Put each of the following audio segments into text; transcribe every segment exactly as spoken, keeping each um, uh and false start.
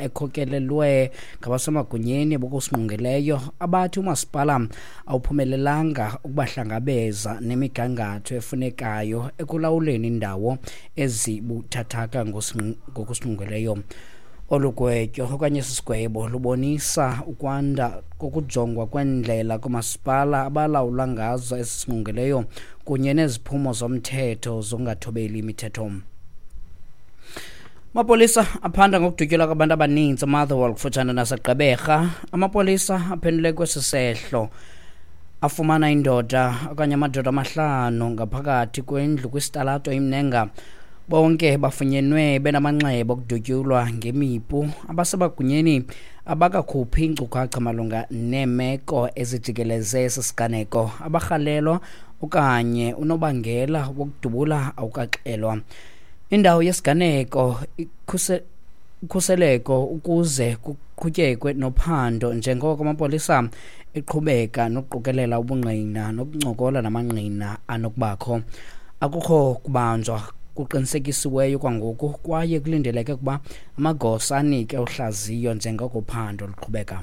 ekhokelelwe ngabasemagunyeni bokusingqongeleyo abathi umasipala awuphumelelanga ukubahlangabeza nemigangatho efunekayo ekulawuleni indawo ezibuthathaka ngokusingqongeleyo. Olugwetyo okanye sisigwebo lubonisa ukwanda kokujongwa kwendlela kumasipala abalawula ngazo esisingqongeleyo kunye neziphumo zomthetho zongathobeli imithetho. Amapolisa aphanda ngokudutyulwa kwabantu abaninzi Motherwell kufutshane naseGqeberha. Amapolisa aphendule kwesi sehlo afumana indoda okanye amadoda amahlanu ngaphakathi kwendlu kwisitalato iMnenga. Bonke bafunyenwe benamanxeba okudutyulwa ngemipu. Abasemagunyeni abakakhuphi inkcukacha malunga neemeko ezijikeleze esi siganeko. Abarhalelwa okanye unobangela wokudubula awukaxelwa. Indawo yesiganeko ikhuseleko ukuze kuqhutyekwe nophando njengoko amapolisa eqhubeka nokuqokelela ubungqina nokuncokola namangqina anokubakho. Akukho kubanjwa kuqinisekisiweyo kwangoku kwaye kulindeleke ukuba amagosa anike uhlaziyo njengoko uphando luqhubeka.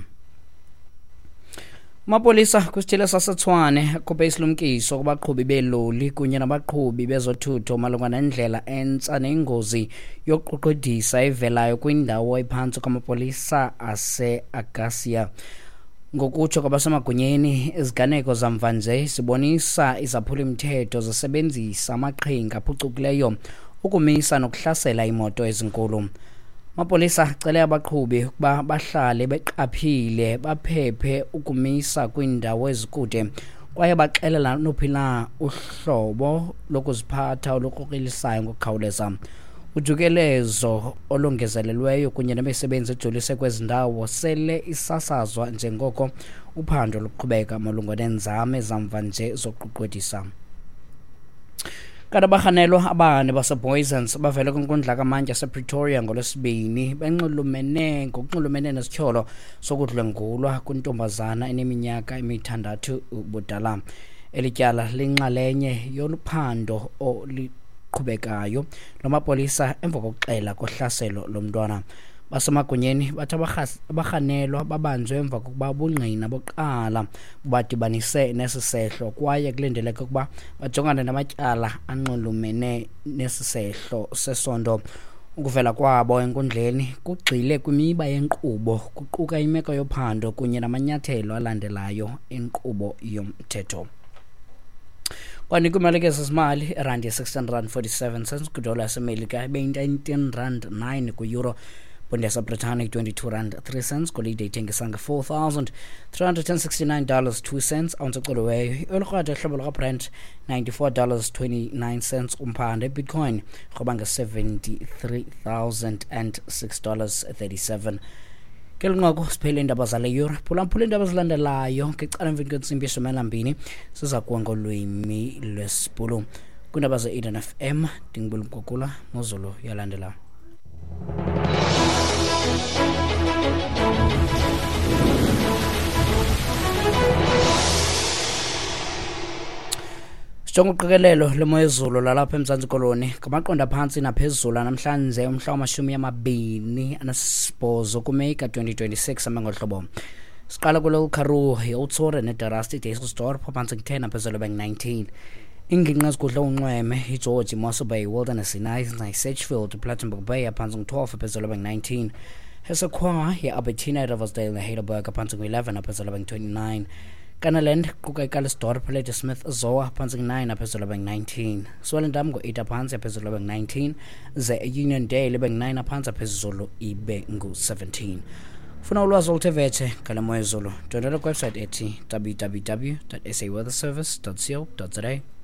Amapolisa kwisithili saseTshwane akhuphe isilumkiso kubaqhubi beeloli kunye nabaqhubi bezothutho malunga nendlela entsa nengozi yokuqhuqhudisa evelayo kwindawo ephantsi kwamapolisa ase-Agasia. Ngokutsho kwabasemagunyeni, iziganeko zamva nje zibonisa izaphuli-mthetho zisebenzisa amaqhinga aphucukileyo ukumisa nokuhlasela imoto ezinkulu. Amapolisa acele abaqhubi ukuba bahlale beqaphile baphephe ukumisa kwiindawo ezikude kwaye baxelela nophi na uhlobo lokuziphatha olukrokrelisayo ngokukhawuleza. Ujukelezo olongezelelweyo kunye nemisebenzi ejolise kwezi ndawo sele isasazwa njengoko uphando luqhubeka malunga neenzame zamva nje zokuqhuqhudisa. Kanti abarhanelwa abane baseBoysens bavele kwinkundla kamantyi yasePretoria ngolwesibini benxulumene ngokunxulumene nesityholo sokudlwengulwa kwintombazana eneminyaka emithandathu ubudala. Eli tyala linxalenye yoluphando oluqhubekayo lwamapolisa emva kokuxela kohlaselo lomntwana. Basemagunyeni bathi abarhanelwa babanjwe emva kokuba ubungqina boqala bubadibanise nesi sehlo kwaye kulindeleke ukuba bajongane namatyala anxulumene nesi sehlo sesondo. Ukuvela kwabo enkundleni kugxile kwimiba yenkqubo kuquka imeko yophando kunye namanyathelo alandelayo enkqubo yomthetho. Kwani kwimalike sezimali irandi ye-sixteen rand forty-seven cents kwidola yasemelika ibe-nineteen rand nine ku-euro. Pondi yaseBritane twenty-two rand three cents, golide ithengisa nge-four thousand three hundred sixty-nine dollars two cents, ounce eculiweyo. Iolrhwada ehlobo likaBrent ninety-four dollars twenty-nine cents umphanda. Bitcoin rhoba nge-seventy-three thousand six dollars thirty-seven. Kelunqoko siphele indaba zale yure. Phulaphula indaba zilandelayo ngecala emveni kwentsimbi yeshumi nambini siza kuwa ngolwimi lwesibhulu kwindaba ze-Eden F M. Ndingibula Mkokula, Mozulu yalandela. Sijonga uqikelelo lemo yezulu lalapha eMzantsi Koloni ngamaqondo aphantsi naphezulu namhlanje umhla wamashumi amabini anesibhozo kuMeyi twenty twenty-six amengolhlobo. Siqala kulo Karoo yeUtsure neDarasti Deiselsdorp aphantsi ku-ten aphezulu beng-nineteen. Ingingqi ezigudla unxweme iGeorge Mossel Bay Wilderness Nice Sedgefield Plettenberg Bay aphantsi ku-twelve aphezulu beng-nineteen. Esekhwa ye-Albertina Riversdale neHeidelberg aphantsi ku-eleven aphezulu beng-twenty-nine. Kanaland kuka iKallisdorp Lady Smith Zoa aphantsi ku-nine aphezulu beng-nineteen. Swellendam ngo-eight aphantsi aphezulu beng-nineteen. Ze Union Dale beng-nine aphantsi aphezulu ibe ngu-seventeen. Funa ulwazi oluthe vetshe ngale mo yezulu ndwendwela kwewebsite ethi w w w dot s a weather service dot co dot za.